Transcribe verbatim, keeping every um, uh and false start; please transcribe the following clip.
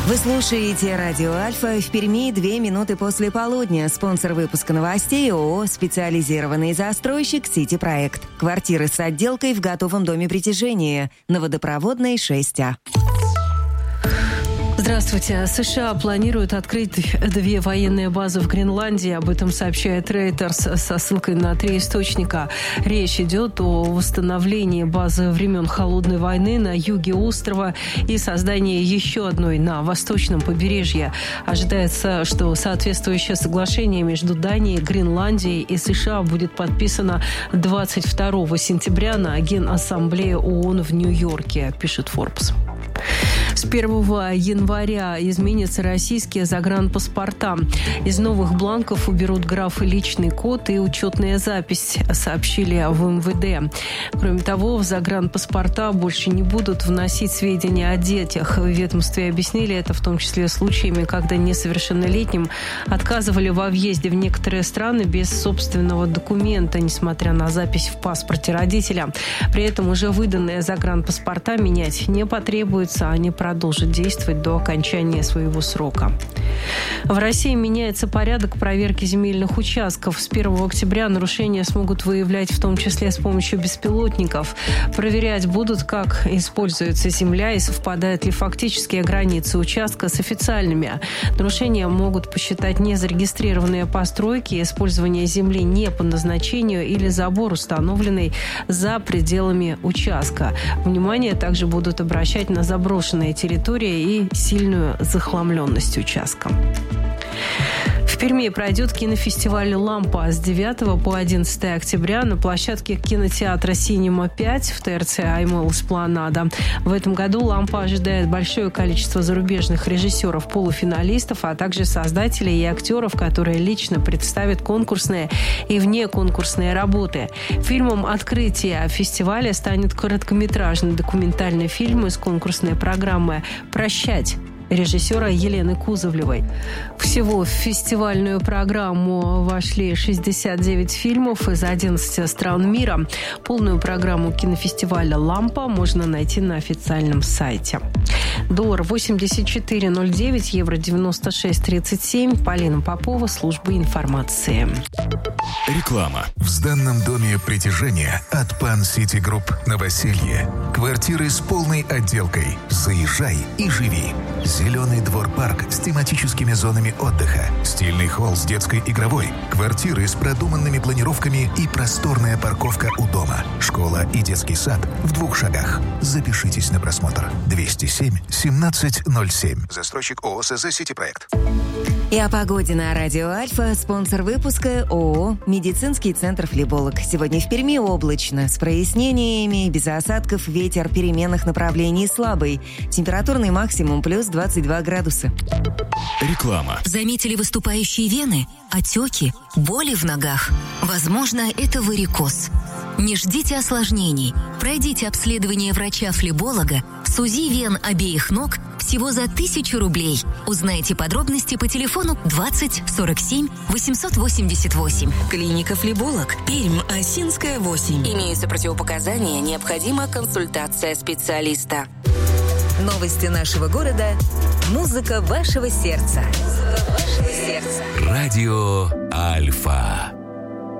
Вы слушаете «Радио Альфа». В Перми две минуты после полудня. Спонсор выпуска новостей ООО «Специализированный застройщик Сити Проект». Квартиры с отделкой в готовом доме притяжения. На Водопроводной шесть А. Здравствуйте. США планируют открыть две военные базы в Гренландии. Об этом сообщает Reuters со ссылкой на три источника. Речь идет о восстановлении базы времен Холодной войны на юге острова и создании еще одной на восточном побережье. Ожидается, что соответствующее соглашение между Данией, Гренландией и США будет подписано двадцать второго сентября на Генассамблее ООН в Нью-Йорке, пишет Forbes. С первого января изменятся российские загранпаспорта. Из новых бланков уберут графы «Личный код» и «Учетная запись», сообщили в эм вэ дэ. Кроме того, в загранпаспорта больше не будут вносить сведения о детях. В ведомстве объяснили это в том числе случаями, когда несовершеннолетним отказывали во въезде в некоторые страны без собственного документа, несмотря на запись в паспорте родителя. При этом уже выданные загранпаспорта менять не потребуется, они продолжит действовать до окончания своего срока. В России меняется порядок проверки земельных участков. С первого октября нарушения смогут выявлять в том числе с помощью беспилотников. Проверять будут, как используется земля и совпадают ли фактические границы участка с официальными. Нарушения могут посчитать незарегистрированные постройки, использование земли не по назначению или забор, установленный за пределами участка. Внимание также будут обращать на заброшенные территории и сильную захламленность участка. В Перми пройдет кинофестиваль «Лампа» с девятого по одиннадцатое октября на площадке кинотеатра «Синема пять» в тэ эр цэ «Аймол Эспланада». В этом году «Лампа» ожидает большое количество зарубежных режиссеров-полуфиналистов, а также создателей и актеров, которые лично представят конкурсные и внеконкурсные работы. Фильмом открытия фестиваля станет короткометражный документальный фильм из конкурсной программы «Прощать» режиссера Елены Кузовлевой. Всего в фестивальную программу вошли шестьдесят девять фильмов из одиннадцати стран мира. Полную программу кинофестиваля «Лампа» можно найти на официальном сайте. Доллар восемьдесят четыре ноль девять, евро девяносто шесть тридцать семь. Полина Попова, служба информации. Реклама. В сданном доме притяжения от Пан Сити Групп Новоселье. Квартиры с полной отделкой. Заезжай и живи. Зеленый двор-парк с тематическими зонами отдыха, стильный холл с детской игровой, квартиры с продуманными планировками и просторная парковка у дома, школа и детский сад в двух шагах. Запишитесь на просмотр. двести семь семнадцать ноль семь. Застройщик ООО СЗ «Сити Проект». И о погоде на Радио Альфа. Спонсор выпуска ООО «Медицинский центр Флеболог». Сегодня в Перми облачно, с прояснениями, без осадков, ветер переменных направлений слабый. Температурный максимум плюс двадцать два градуса. Реклама. Заметили выступающие вены, отеки, боли в ногах? Возможно, это варикоз. Не ждите осложнений. Пройдите обследование врача-флеболога с УЗИ вен обеих ног всего за тысячу рублей. Узнайте подробности по телефону двадцать сорок семь восемьсот восемьдесят восемь. Клиника «Флеболог», Пермь, Осинская, восемь. Имеются противопоказания, необходима консультация специалиста. Новости нашего города. Музыка вашего сердца. Радио Альфа.